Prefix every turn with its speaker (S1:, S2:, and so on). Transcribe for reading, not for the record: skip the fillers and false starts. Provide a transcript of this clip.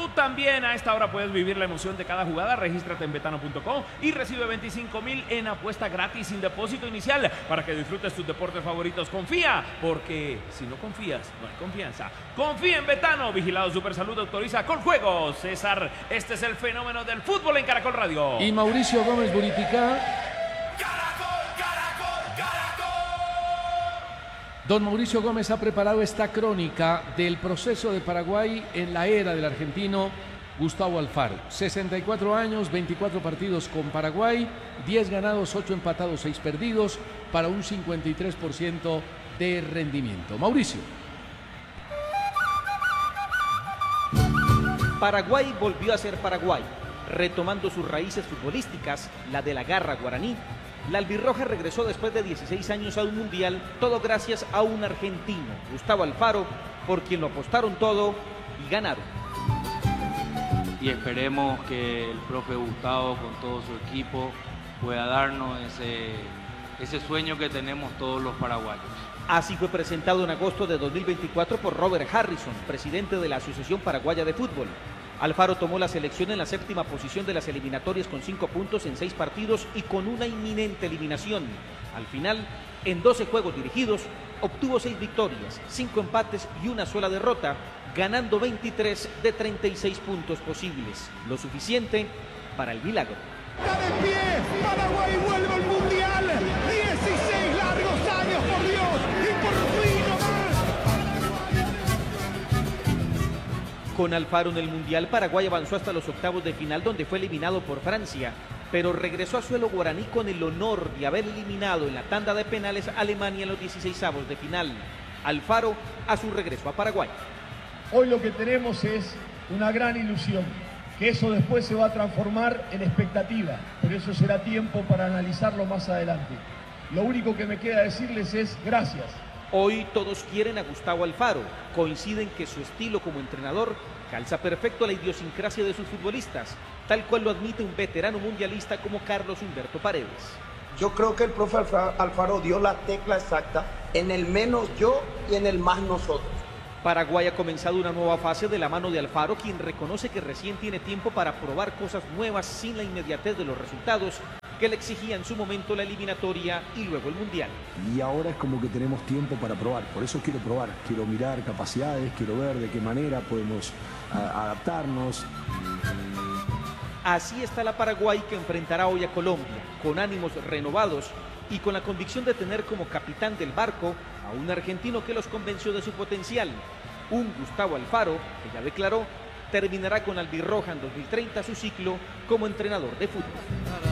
S1: también a esta hora puedes vivir la emoción de cada jugada. Regístrate en betano.com y recibe 25,000 en apuesta gratis sin depósito inicial para que disfrutes tus deportes favoritos. Confía, porque si no confías, no hay confianza. Confía en Betano. Vigilado Supersalud, autoriza con juegos. César, este es el fenómeno del fútbol en Caracol Radio.
S2: Y Mauricio Gómez Buriticá. Don Mauricio Gómez ha preparado esta crónica del proceso de Paraguay en la era del argentino Gustavo Alfaro. 64 años, 24 partidos con Paraguay, 10 ganados, 8 empatados, 6 perdidos, para un 53% de rendimiento. Mauricio.
S3: Paraguay volvió a ser Paraguay, retomando sus raíces futbolísticas, la de la garra guaraní. La albirroja regresó después de 16 años a un mundial, todo gracias a un argentino, Gustavo Alfaro, por quien lo apostaron todo y ganaron.
S4: Y esperemos que el profe Gustavo con todo su equipo pueda darnos ese sueño que tenemos todos los paraguayos.
S3: Así fue presentado en agosto de 2024 por Robert Harrison, presidente de la Asociación Paraguaya de Fútbol. Alfaro tomó la selección en la 7ª posición de las eliminatorias con 5 puntos en 6 partidos y con una inminente eliminación. Al final, en 12 juegos dirigidos, obtuvo 6 victorias, 5 empates y una sola derrota, ganando 23 de 36 puntos posibles, lo suficiente para el milagro.
S5: ¡Está de pie! ¡Paraguay vuelve al Mundial! ¡16 largos años, por Dios! ¡Y por fin no más!
S3: Con Alfaro en el Mundial, Paraguay avanzó hasta los octavos de final, donde fue eliminado por Francia, pero regresó a suelo guaraní con el honor de haber eliminado en la tanda de penales a Alemania en los 16avos de final. Alfaro a su regreso a Paraguay.
S6: Hoy lo que tenemos es una gran ilusión, que eso después se va a transformar en expectativa, pero eso será tiempo para analizarlo más adelante. Lo único que me queda decirles es gracias.
S3: Hoy todos quieren a Gustavo Alfaro, coinciden que su estilo como entrenador calza perfecto a la idiosincrasia de sus futbolistas, tal cual lo admite un veterano mundialista como Carlos Humberto Paredes.
S7: Yo creo que el profe Alfaro dio la tecla exacta en el menos yo y en el más nosotros.
S3: Paraguay ha comenzado una nueva fase de la mano de Alfaro, quien reconoce que recién tiene tiempo para probar cosas nuevas sin la inmediatez de los resultados que le exigía en su momento la eliminatoria y luego el Mundial.
S8: Y ahora es como que tenemos tiempo para probar, por eso quiero probar, quiero mirar capacidades, quiero ver de qué manera podemos adaptarnos.
S3: Así está la Paraguay que enfrentará hoy a Colombia, con ánimos renovados y con la convicción de tener como capitán del barco a un argentino que los convenció de su potencial, un Gustavo Alfaro que ya declaró terminará con Albirroja en 2030 su ciclo como entrenador de fútbol.